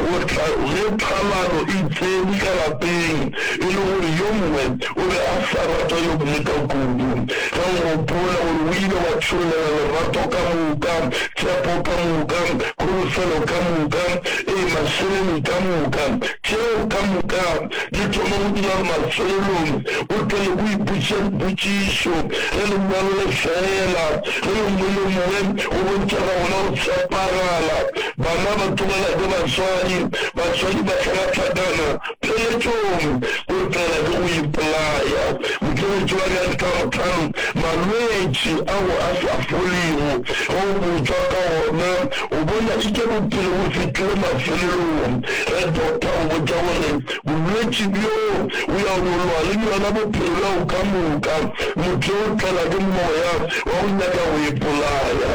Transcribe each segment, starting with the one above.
re thamano itseng ka lapeng e le gore yo mongwe o be a sa rata yo mongwe ka kudu ka gopola gore o ile wa tsholela lerato ka moka tshepo ka moka kgolofelo ka moka maseleng ka moka tšeo ka moka di thoma go dira mafelelong o tlele go iputša potšišo re le mong le fela re le mongwe le mongwe o bontšaga gona go tshepagala bana ba tlogela ke batswadi ba tlhakatlhakana pheletšong o tlele ke go ipolaya motšweletši wa ka malwetši ao a sa folego ga o botswa ka gona o bona ike bophelo bo fitlhile mafelelong ge doctor o botsa gore bolwetši bjo o ya golwa le bjona bophelo ao ka moka motho o tlela ke moya wa go nyaka go ipolaya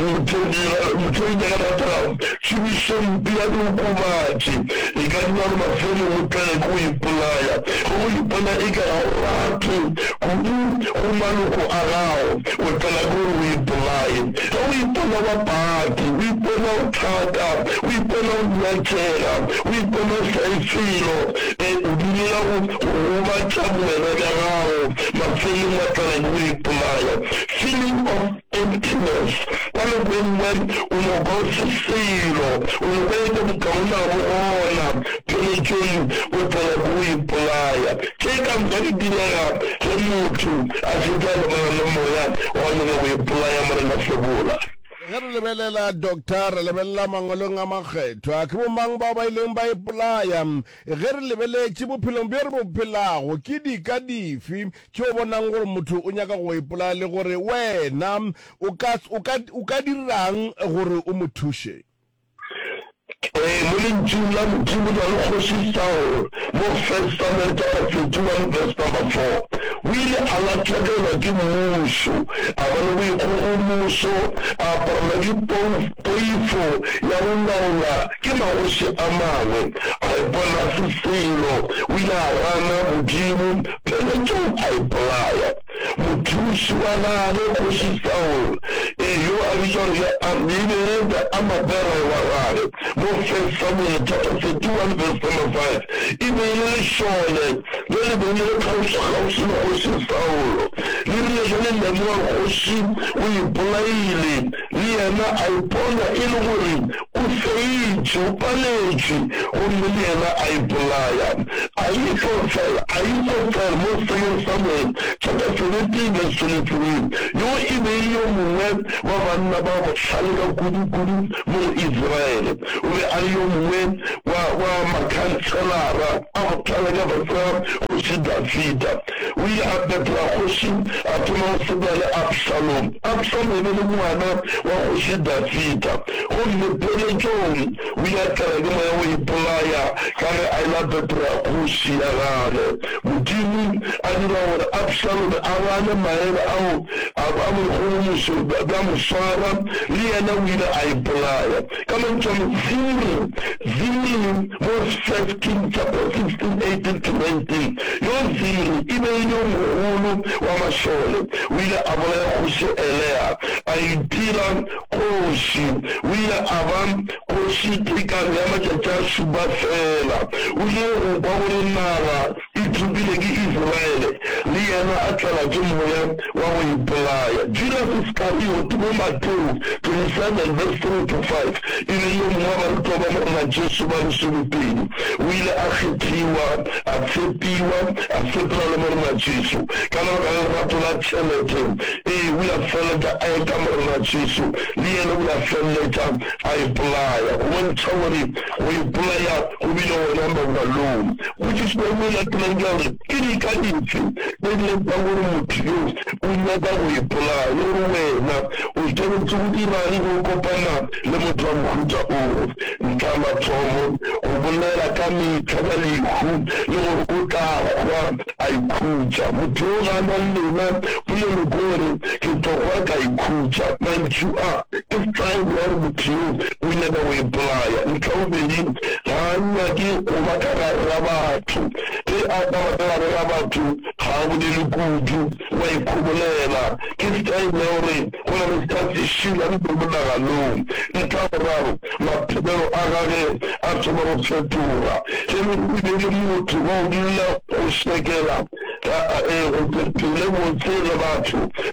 motho o nyaka rata tšhomišompi ya diokobatši e ka dira le mafelong o tlele ke go ipolaya go go ipona e ka ga o rate kudu go maloko a gago o tlela ke gore o ipolaye ga o ipona wa paki o ipona o thata o ipona o nyakela o ipona o saefelo o dulela go gobatša boena ka gago mafelong a tlela ke go ipolaya feeling of emptiness ka nako e nngwe o nyaka o se selo o nyaka e ka bokaona go gona pheletšong o tlela ke go ipolaya tše ka nka di direga ge motho a feta lebana le moya wa nyaka go ipolaya morena febola ge re lebelela doctor re lebelela mangwalong a makgetho a ke bomang bao ba ileng ba ipolaya ge re lebeletše bophelong bjo re bo phelago ke di ka dife ke o bonang gore motho o nyaka go ipolaya le gore wena o ka dirang gore o mo thuše mo lentsweng la modimo la lekgoši Saul mo 1 Samuel chapter 21 verse number 4 o ile a latlhegelwa ke mmušo a ba le boikgogomošo a aparela ke poifo ya go laola ke magoši a mangwe a ipona se selo o ile a gana modimo pheletšong a ipolaya mothuši wa gage kgoši Saul yo a bitša gore ebeletse a mabere wa gage mo 1 Samuel chapter 31 verse number 5 e be e le lešole le le beng le kgausakgausi le kgoši Saulo le rile jale lemoa kgoši o ipolaile le yena a ipona e le gore o feitše o paletše gomme le yena a ipolaya a ifofela mo 2 Samuel chapter 17 verse 23 yo e be e yo mongwe wa banna ba bohlale ka kudu-kudu mo Israele o be a le yo mongwe wa makhanselara a go tlala ka batsa kgoši Dafita o ile a betla kgoši a thoma go seba le Absalom e be le ngwana wa kgoši Dafita gomme pheletšong o ile a tlala ke moya go ipolaya ka ge a ile a betla kgoši ya gage modimo a dira gore Absalom a bane maele ao a boikgogomošo bja mo swara le yena o ile a ipolaya ka mantšong Zimri mo 15 chapter 16 18 to 19 yo Zimri e be e le mogolo wa mašole o ile a bolaya kgoši Elea a itira kgoši o ile a ba kgoši tekano ya matšatši a šupa fela o ile go kwa gore naga e thubile ke Israele le yena a tlala ke moya wa go ipolaya Judas Iscariot mo Mateo 27 verse 3 to 5 e le yo mongwe wa barutwa ba morena Jesu ba lesolopedi o ile a kgethiwa a tshepiwa a fetola le morena Jesu ka lebaka le lerato la tšhelete o ile a feleletša a eka morena Jesu le yena o ile a feleletša a ipolaya go bontšha gore go ipolaya go bile gona mabalong which o ile telang ke gore ke di ka dife tse di letsa gore motho yo o nyaka go ipolaya le gore wena o tshwanetse go dirang go kopana le motho wa mohuta oo ntlha mathomo go bolela ka metlha ka lehu le gore o tla gwa a ikhutša motho yo ga nang lena polelo kore ke tokgwa ka ikhutša mantšu a ke fine gore motho yo o nyaka go ipolaya ntlha o bedi ga anya ke go bakara batho ke a ba batho ga go di le kudu wa ikhubulela ke style gore go na le style shila le bonagalong e tla boraro maphelo a gage a thoma go fetoga ke le le motho wa o dula o shekela go pele botse le batho